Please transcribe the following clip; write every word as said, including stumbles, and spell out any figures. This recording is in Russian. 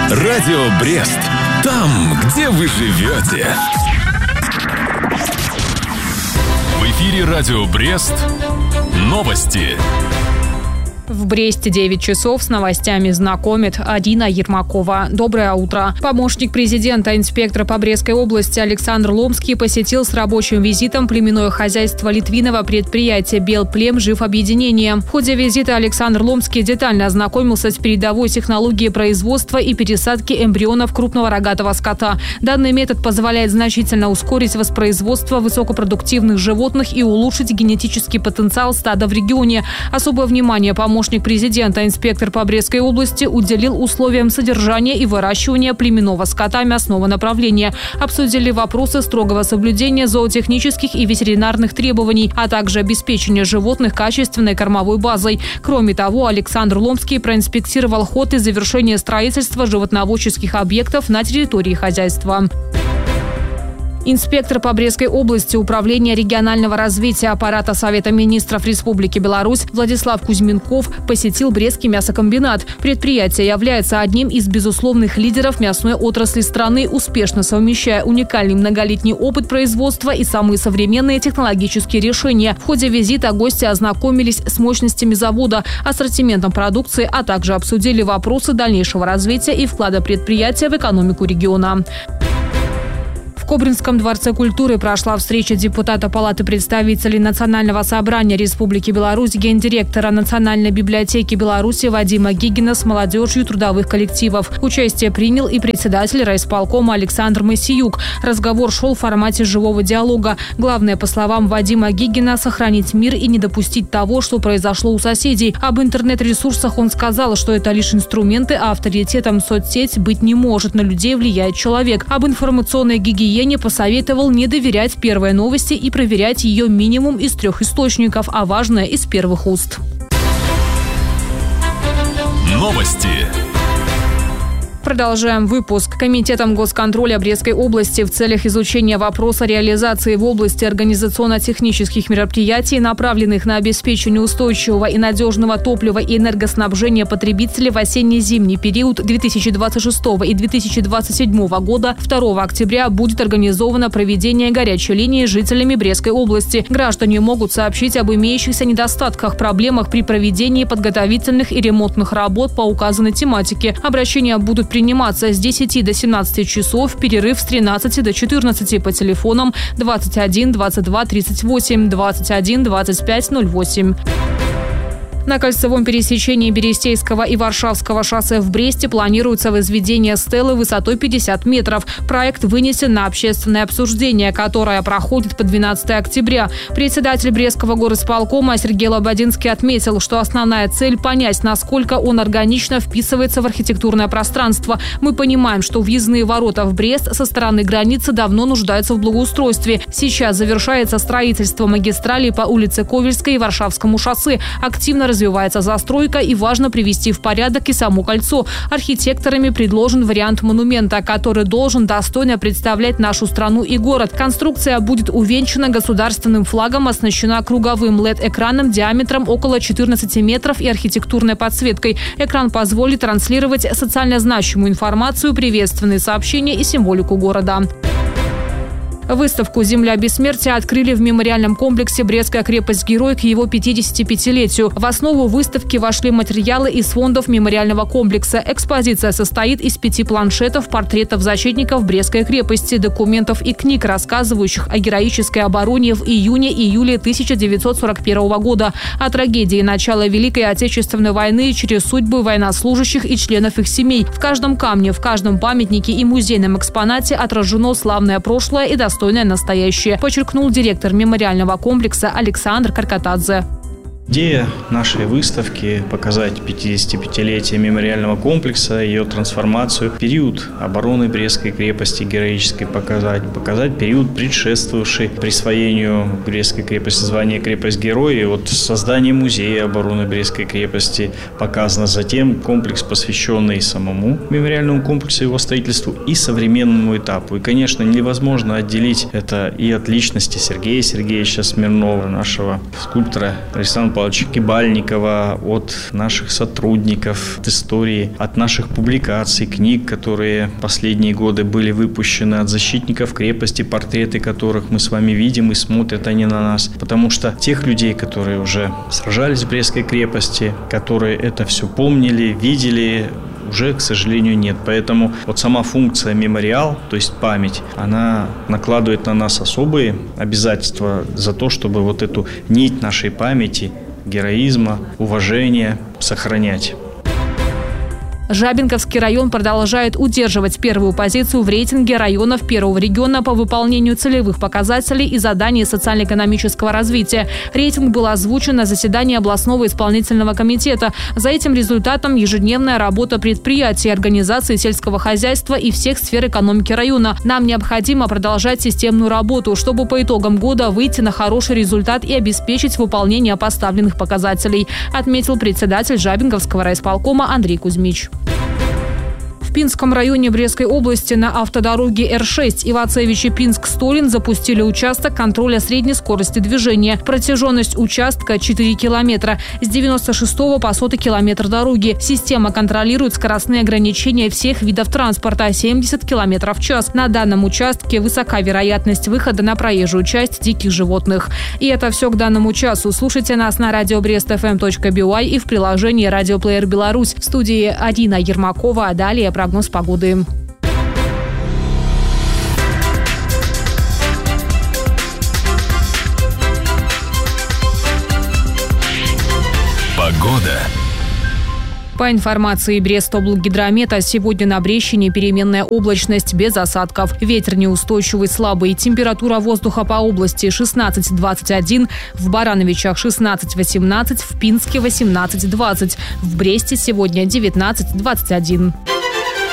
Радио Брест. Там, где вы живете. В эфире Радио Брест. Новости. В Бресте девять часов, с новостями знакомит Арина Ермакова. Доброе утро. Помощник президента, инспектор по Брестской области Александр Ломский посетил с рабочим визитом племенное хозяйство Литвинова предприятие «Белплемживобъединение». В ходе визита Александр Ломский детально ознакомился с передовой технологией производства и пересадки эмбрионов крупного рогатого скота. Данный метод позволяет значительно ускорить воспроизводство высокопродуктивных животных и улучшить генетический потенциал стада в регионе. Особое внимание помощник Помощник президента, инспектор по Брестской области, уделил условиям содержания и выращивания племенного скота мясного направления. Обсудили вопросы строгого соблюдения зоотехнических и ветеринарных требований, а также обеспечения животных качественной кормовой базой. Кроме того, Александр Ломский проинспектировал ход и завершение строительства животноводческих объектов на территории хозяйства. Инспектор по Брестской области Управления регионального развития аппарата Совета министров Республики Беларусь Владислав Кузьменков посетил Брестский мясокомбинат. Предприятие является одним из безусловных лидеров мясной отрасли страны, успешно совмещая уникальный многолетний опыт производства и самые современные технологические решения. В ходе визита гости ознакомились с мощностями завода, ассортиментом продукции, а также обсудили вопросы дальнейшего развития и вклада предприятия в экономику региона. В Кобринском дворце культуры прошла встреча депутата Палаты представителей Национального собрания Республики Беларусь, гендиректора Национальной библиотеки Беларуси Вадима Гигина с молодежью трудовых коллективов. Участие принял и председатель райисполкома Александр Масиюк. Разговор шел в формате живого диалога. Главное, по словам Вадима Гигина, сохранить мир и не допустить того, что произошло у соседей. Об интернет-ресурсах он сказал, что это лишь инструменты, а авторитетом соцсеть быть не может. На людей влияет человек. Об информационной гигиене не посоветовал не доверять первой новости и проверять ее минимум из трех источников, а важное из первых уст. Новости. Продолжаем выпуск. Комитетом госконтроля Брестской области в целях изучения вопроса реализации в области организационно-технических мероприятий, направленных на обеспечение устойчивого и надежного топлива и энергоснабжения потребителей в осенне-зимний период две тысячи двадцать шестого и две тысячи двадцать седьмого года, второго октября будет организовано проведение горячей линии жителями Брестской области. Граждане могут сообщить об имеющихся недостатках, проблемах при проведении подготовительных и ремонтных работ по указанной тематике. Обращения будут приниматься с десяти до семнадцати часов, перерыв с тринадцати до четырнадцати по телефонам двадцать один двадцать два тридцать восемь, двадцать один двадцать пять ноль восемь. На кольцевом пересечении Берестейского и Варшавского шоссе в Бресте планируется возведение стелы высотой пятьдесят метров. Проект вынесен на общественное обсуждение, которое проходит по двенадцатого октября. Председатель Брестского горисполкома Сергей Лободинский отметил, что основная цель – понять, насколько он органично вписывается в архитектурное пространство. Мы понимаем, что въездные ворота в Брест со стороны границы давно нуждаются в благоустройстве. Сейчас завершается строительство магистралей по улице Ковельской и Варшавскому шоссе. Активно развивается застройка, и важно привести в порядок и само кольцо. Архитекторами предложен вариант монумента, который должен достойно представлять нашу страну и город. Конструкция будет увенчана государственным флагом, оснащена круговым эл и ди-экраном диаметром около четырнадцати метров и архитектурной подсветкой. Экран позволит транслировать социально значимую информацию, приветственные сообщения и символику города. Выставку «Земля бессмертия» открыли в мемориальном комплексе «Брестская крепость-герой» к его пятидесятипятилетию. В основу выставки вошли материалы из фондов мемориального комплекса. Экспозиция состоит из пяти планшетов, портретов защитников Брестской крепости, документов и книг, рассказывающих о героической обороне в июне-июле тысяча девятьсот сорок первого года, о трагедии начала Великой Отечественной войны через судьбы военнослужащих и членов их семей. В каждом камне, в каждом памятнике и музейном экспонате отражено славное прошлое и достойное настоящее, подчеркнул директор мемориального комплекса Александр Каркатадзе. Идея нашей выставки – показать пятидесятипятилетие мемориального комплекса, ее трансформацию, период обороны Брестской крепости героической показать, показать период, предшествовавший присвоению Брестской крепости звания крепость-герой, и вот создание музея обороны Брестской крепости показано. Затем комплекс, посвященный самому мемориальному комплексу, его строительству и современному этапу. И, конечно, невозможно отделить это и от личности Сергея Сергеевича Смирнова, нашего скульптора Александра Павловича Кибальникова, от наших сотрудников, от истории, от наших публикаций, книг, которые последние годы были выпущены, от защитников крепости, портреты которых мы с вами видим и смотрят они на нас. Потому что тех людей, которые уже сражались в Брестской крепости, которые это все помнили, видели, уже, к сожалению, нет. Поэтому вот сама функция мемориал, то есть память, она накладывает на нас особые обязательства за то, чтобы вот эту нить нашей памяти, героизма, уважения сохранять. Жабинковский район продолжает удерживать первую позицию в рейтинге районов первого региона по выполнению целевых показателей и заданий социально-экономического развития. Рейтинг был озвучен на заседании областного исполнительного комитета. За этим результатом ежедневная работа предприятий, организаций сельского хозяйства и всех сфер экономики района. Нам необходимо продолжать системную работу, чтобы по итогам года выйти на хороший результат и обеспечить выполнение поставленных показателей, отметил председатель Жабинковского райисполкома Андрей Кузьмич. В Пинском районе Брестской области на автодороге Эр шесть Ивацевичи-Пинск-Столин запустили участок контроля средней скорости движения. Протяженность участка четыре километра. С девяносто шестого по сотый километр дороги. Система контролирует скоростные ограничения всех видов транспорта – семьдесят километров в час. На данном участке высока вероятность выхода на проезжую часть диких животных. И это все к данному часу. Слушайте нас на радио брест эф эм точка би уай и в приложении «Радиоплеер Беларусь». В студии Арина Ермакова, а далее прогноз погоды. Погода. По информации Брестоблгидромета, сегодня на Брещине переменная облачность без осадков. Ветер неустойчивый, слабый. Температура воздуха по области шестнадцать двадцать один, в Барановичах шестнадцать восемнадцать, в Пинске восемнадцать двадцать. В Бресте сегодня девятнадцать двадцать один.